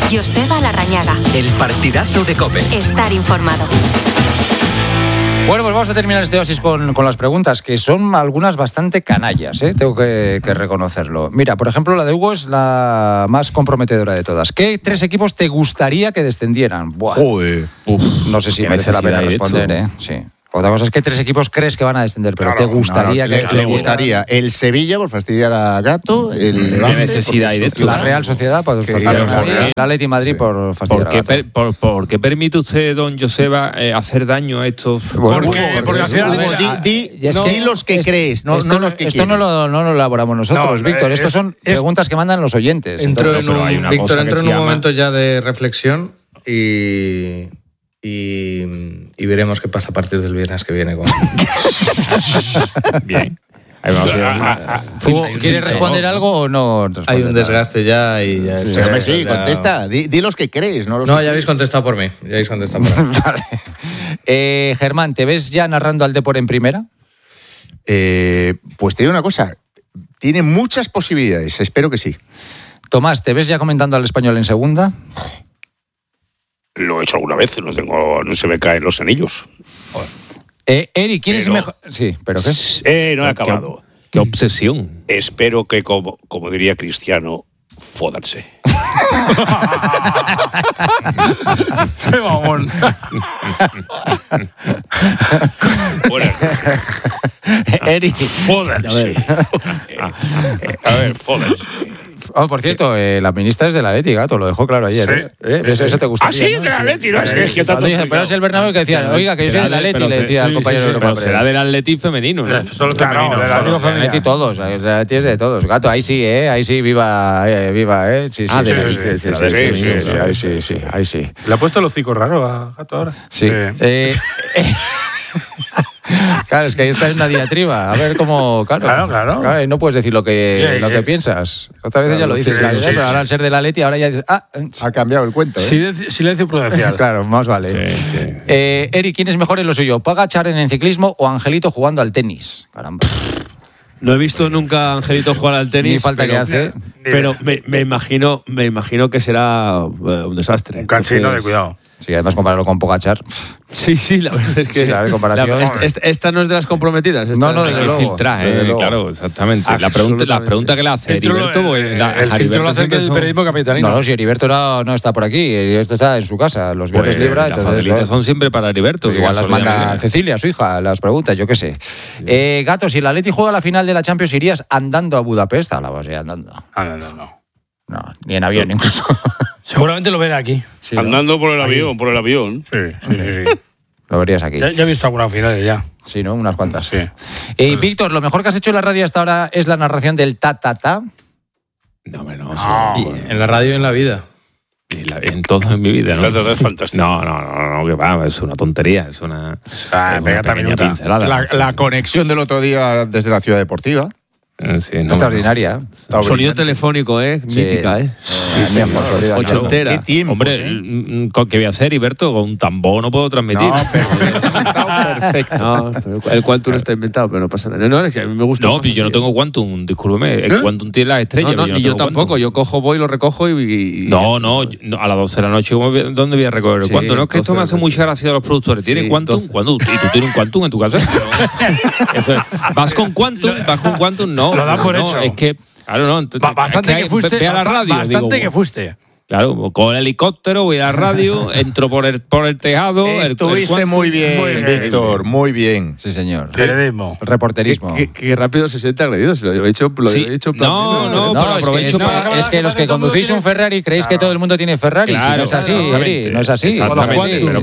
Joseba Larrañaga. El partidazo de COPE. Estar informado. Bueno, pues vamos a terminar este oasis con las preguntas, que son algunas bastante canallas, tengo que reconocerlo. Mira, por ejemplo, la de Hugo es la más comprometedora de todas. ¿Qué 3 equipos te gustaría que descendieran? Buah. Joder. No sé si merece la pena responder, Sí. Otra cosa es que 3 equipos crees que van a descender, pero claro, te gustaría que le gustaría el Sevilla por fastidiar a Gato, el Levante, ¿qué necesidad hay de esto? La Real Sociedad por fastidiar a Madrid, el Atleti Madrid por fastidiar a Gato. ¿Por qué permite usted, don Joseba, hacer daño a estos? Porque al final di los que crees, no los que esto no lo elaboramos nosotros, Víctor. Estas son preguntas que mandan los oyentes. Víctor entró en un momento ya de reflexión y veremos qué pasa a partir del viernes que viene. Bien. ¿Quieres responder algo o no? Hay un desgaste ya y ya. Sí, contesta. Di los que crees, no los No, que ya habéis contestado por mí. Vale. Germán, ¿te ves ya narrando al Depor en primera? Pues te digo una cosa. Tiene muchas posibilidades. Espero que sí. Tomás, ¿te ves ya comentando al Español en segunda? Lo he hecho alguna vez, no se me caen los anillos. Eri, ¿quién es mejor? Sí, ¿pero qué? No he acabado. Qué obsesión. Espero que, como diría Cristiano, fódanse. ¡Qué mamón! Eri. Fódanse. A ver, fódanse. Por cierto, la ministra es del Atleti, Gato, lo dejó claro ayer. Eso te gustaría. Ah, sí, es del Atleti, no es que está todo. Pero es el Bernabéu que decía, oiga, que yo soy del Atleti, le decía al compañero de Europa. Pero será del Atleti femenino, ¿no? Solo femenino, del Atleti todos, del Atleti es de todos. Gato, ahí sí, viva, sí. Ahí sí. ¿Le ha puesto el hocico raro a Gato ahora? Sí. Claro, es que ahí está en una diatriba. A ver cómo. Claro. Y no puedes decir lo que piensas. Otra vez ya lo dices, pero ahora al ser de la Atleti, ahora ya dices. Ha cambiado el cuento. Silencio prudencial. Claro, más vale. Sí. Eri, ¿quién es mejor en lo suyo? ¿Pogačar en el ciclismo o Angelito jugando al tenis? Caramba. No he visto nunca a Angelito jugar al tenis. Ni falta que hace. Pero me imagino que será un desastre. Un cansino de cuidado. Sí, además compararlo con Pogačar. Sí, la verdad es que. Sí, la comparación. Esta no es de las comprometidas. No, desde luego. Filtra, claro, exactamente. La pregunta que le hace Heriberto. El filtro lo hace el periodismo capitalino. No, si Heriberto no está por aquí. Heriberto está en su casa. Los viernes libra. Las facilitas son siempre para Heriberto. Igual las manda Cecilia, su hija, las preguntas, yo qué sé. Gato, si el Atleti juega la final de la Champions, ¿irías andando a Budapest? La vas a ir andando. No, ni en avión incluso. Seguramente lo veré aquí. Sí, andando por el avión. Sí. Lo verías aquí. Ya he visto algunas finales ya. Sí, ¿no? Unas cuantas. Sí. Víctor, lo mejor que has hecho en la radio hasta ahora es la narración del ta-ta-ta. No. En la radio y en la vida. En todo en mi vida, ¿no? Es fantástico. No, que va, es una tontería, es una pequeña pincelada. La conexión del otro día desde la ciudad deportiva. Sí, extraordinaria. Sonido telefónico, mítica, ochentera. ¿Qué tiempo? Hombre, ¿qué voy a hacer, Heriberto? Con un tambor no puedo transmitir. No, pero has estado perfecto. No, pero el Quantum está inventado, pero no pasa nada. No, es que a mí me gusta. No, yo no tengo Quantum, discúlpeme. El Quantum tiene las estrellas. No, ni yo tampoco. Yo voy, lo recojo y... No, a las 12 de la noche, ¿dónde voy a recoger el Quantum? No, es que esto me hace mucha gracia a los productores. ¿Tienes Quantum? ¿Cuándo? ¿Y tú tienes un Quantum en tu casa? ¿Vas con Quantum? No. Lo dan por hecho. Es que, claro, no. Bastante que fuiste. Ve a la radio. Bastante que fuiste. Claro, con el helicóptero voy a la radio, entro por el tejado. Estuviste muy bien, Víctor, muy bien. Sí, señor. Periodismo. Reporterismo. Qué rápido se siente agredido. Se lo he dicho. No, es que los que conducís un Ferrari creéis que todo el mundo tiene Ferrari. Claro, no es así, Eri, no es así. Exactamente. Pero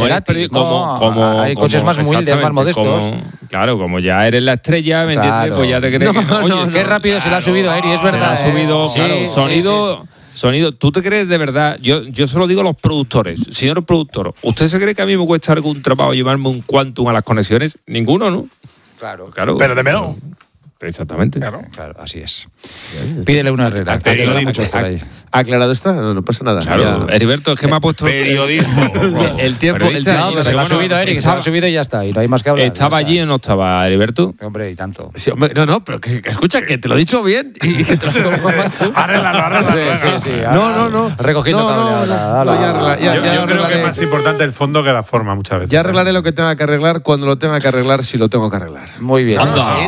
como hay coches más humildes, más modestos. Claro, como ya eres la estrella, ¿me entiendes? Pues ya te crees que... Qué rápido se le ha subido a Eri, es verdad. Se le ha subido, claro, Sonido, ¿tú te crees de verdad? Yo se lo digo a los productores. Señor productor, ¿usted se cree que a mí me cuesta algún trabajo llevarme un Quantum a las conexiones? Ninguno, ¿no? Claro. Pero démelo. Exactamente. Claro, así es. Pídele una Herrera. ¿Aclarado está? No pasa nada. Claro, Heriberto, es que me ha puesto... Periodismo. el tiempo se lo ha subido Eric, se lo ha subido y ya está. Y no hay más que hablar. ¿Estaba allí o no estaba, Heriberto? Hombre, y tanto. Sí, hombre, no, pero que escucha, que te lo he dicho bien y que te lo Arréglalo. Sí. No. Recogiendo cable. Yo creo que es más importante el fondo que la forma muchas veces. Ya arreglaré lo que tenga que arreglar cuando lo tenga que arreglar, si lo tengo que arreglar. Muy bien.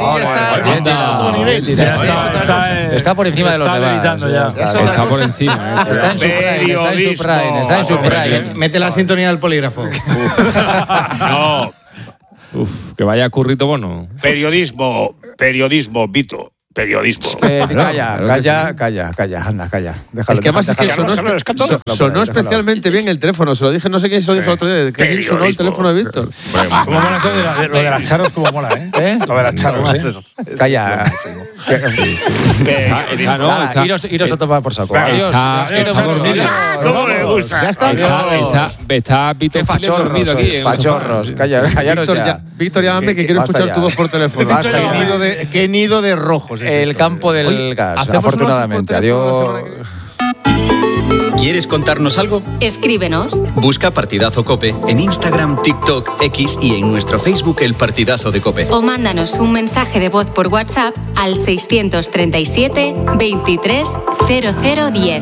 Está por encima de los demás. Está por encima. Está en su prime. Mete la sintonía del polígrafo. No. Que vaya Currito Bono. Periodismo, Vito. Periodismo. Calla, anda, calla. Déjalo, es que además sonó especialmente bien el teléfono. Se lo dije, no sé quién se lo dijo el otro día. Que bien sonó el teléfono de Víctor. ¿Cómo mola eso lo de las charros? ¿Cómo mola, eh? Lo de las charros, Calla. Iros a tomar por saco. Adiós. ¿Cómo me gusta? Ya está. Está Víctor dormido aquí. Pachorros. Callaros ya. Víctor, llámame que quiero escuchar tu voz por teléfono. Qué nido de rojos. El campo del gas, afortunadamente. Adiós. ¿Quieres contarnos algo? Escríbenos. Busca Partidazo COPE en Instagram, TikTok, X y en nuestro Facebook El Partidazo de COPE. O mándanos un mensaje de voz por WhatsApp al 637 23 0010.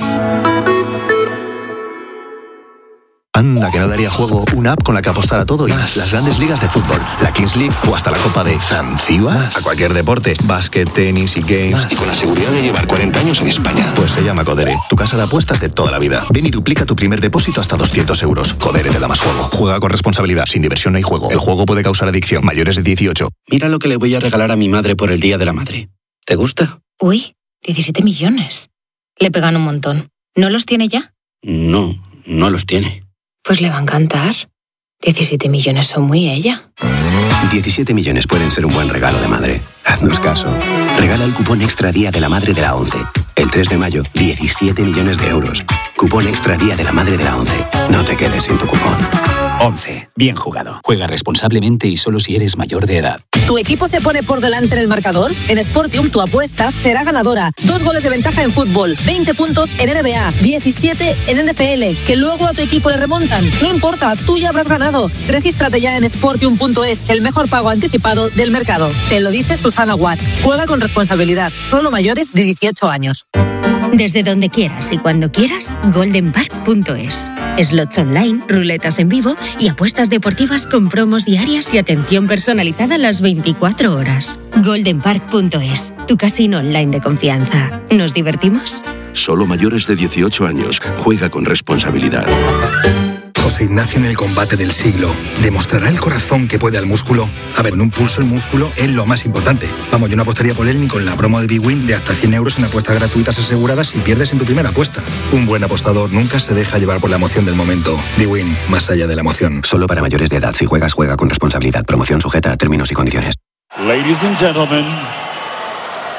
Anda, que no daría juego una app con la que apostar a todo y más. Las grandes ligas de fútbol, la Kings League o hasta la Copa de Zanzíbar. A cualquier deporte, básquet, tenis y games. Y con la seguridad de llevar 40 años en España. Pues se llama Codere, tu casa de apuestas de toda la vida. Ven y duplica tu primer depósito hasta 200 euros. Codere te da más juego. Juega con responsabilidad. Sin diversión no hay juego. El juego puede causar adicción. Mayores de 18. Mira lo que le voy a regalar a mi madre por el Día de la Madre. ¿Te gusta? Uy, 17 millones. Le pegan un montón. ¿No los tiene ya? No los tiene. Pues le va a encantar. 17 millones son muy ella. 17 millones pueden ser un buen regalo de madre. Haznos caso. Regala el cupón Extra Día de la Madre de la ONCE. El 3 de mayo, 17 millones de euros. Cupón Extra Día de la Madre de la ONCE. No te quedes sin tu cupón. ONCE. Bien jugado. Juega responsablemente y solo si eres mayor de edad. ¿Tu equipo se pone por delante en el marcador? En Sportium tu apuesta será ganadora. 2 goles de ventaja en fútbol, 20 puntos en NBA, 17 en NFL, que luego a tu equipo le remontan. No importa, tú ya habrás ganado. Regístrate ya en Sportium.es, el mejor pago anticipado del mercado. Te lo dice Susana Guas. Juega con responsabilidad. Solo mayores de 18 años. Desde donde quieras y cuando quieras, goldenpark.es. Slots online, ruletas en vivo y apuestas deportivas con promos diarias y atención personalizada las 24 horas. goldenpark.es, tu casino online de confianza. ¿Nos divertimos? Solo mayores de 18 años. Juega con responsabilidad. José Ignacio en el combate del siglo. ¿Demostrará el corazón que puede al músculo? A ver, en un pulso el músculo es lo más importante. Vamos, yo no apostaría por él ni con la promo de Big Win de hasta 100 euros en apuestas gratuitas aseguradas si pierdes en tu primera apuesta. Un buen apostador nunca se deja llevar por la emoción del momento. Big Win, más allá de la emoción. Solo para mayores de edad. Si juegas, juega con responsabilidad. Promoción sujeta a términos y condiciones. Ladies and gentlemen,